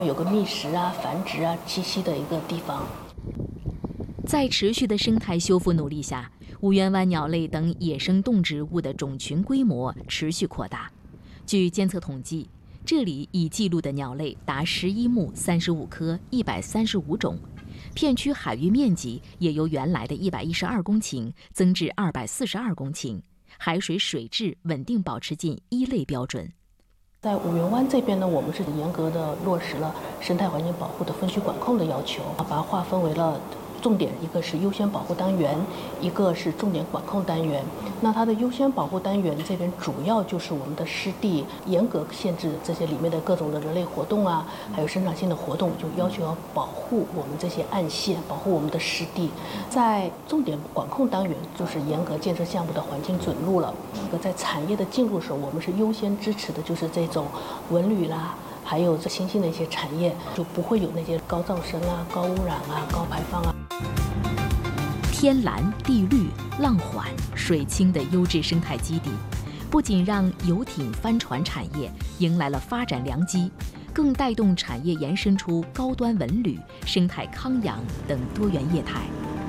有个觅食啊、繁殖啊、栖息的一个地方。 在持续的生态修复努力下，五缘湾鸟类等野生动植物的种群规模持续扩大。据监测统计，这里已记录的鸟类达11目35科135种，片区海域面积也由原来的112公顷增至242公顷，海水水质稳定保持近一类标准。 在五缘湾这边呢，我们是严格的落实了生态环境保护的分区管控的要求，把它划分为了重点，一个是优先保护单元，一个是重点管控单元。那它的优先保护单元这边主要就是我们的湿地，严格限制这些里面的各种的人类活动啊，还有生产性的活动，就要求要保护我们这些岸线，保护我们的湿地。在重点管控单元，就是严格建设项目的环境准入了。一个在产业的进入时候，我们是优先支持的，就是这种文旅啦。还有这新兴的一些产业，就不会有那些高噪声啊、高污染啊、高排放啊。 天蓝地绿、浪缓水清的优质生态基地，不仅让游艇、帆船产业迎来了发展良机，更带动产业延伸出高端文旅、生态康养等多元业态。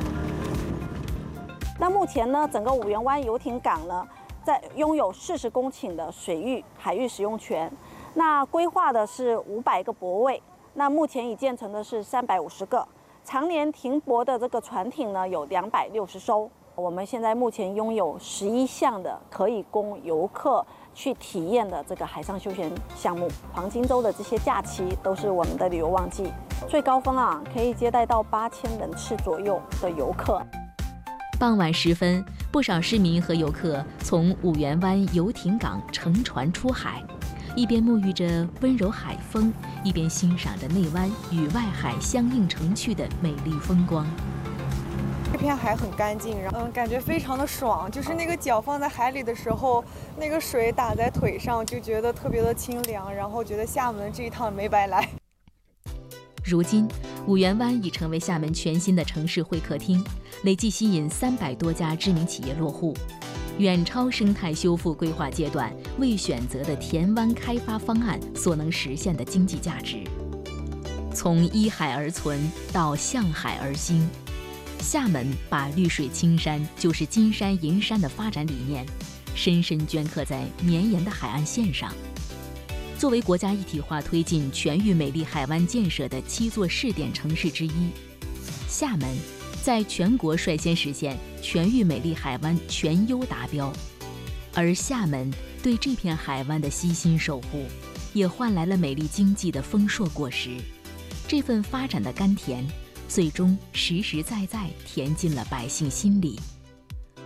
那目前呢，整个五缘湾游艇港呢，在拥有40公顷的水域海域使用权。那规划的是500个泊位，那目前已建成的是350个，常年停泊的这个船艇呢有260艘。我们现在目前拥有11项的可以供游客去体验的这个海上休闲项目。黄金周的这些假期都是我们的旅游旺季，最高峰可以接待到8000人次左右的游客。 傍晚时分，不少市民和游客从五缘湾游艇港乘船出海。一边沐浴着温柔海风，一边欣赏着内湾与外海相映成趣的美丽风光。 这片海很干净，感觉非常的爽。就是那个脚放在海里的时候，那个水打在腿上，就觉得特别的清凉，然后觉得厦门这一趟没白来。 如今，五缘湾已成为厦门全新的城市会客厅，累计吸引300多家知名企业落户。远超生态修复规划阶段未选择的填湾开发方案所能实现的经济价值。从依海而存到向海而兴，厦门把绿水青山就是金山银山的发展理念深深镌刻在绵延的海岸线上。作为国家一体化推进全域美丽海湾建设的7座试点城市之一，厦门在全国率先实现全域美丽海湾全优达标，而厦门对这片海湾的悉心守护，也换来了美丽经济的丰硕果实。这份发展的甘甜，最终实实在在填进了百姓心里。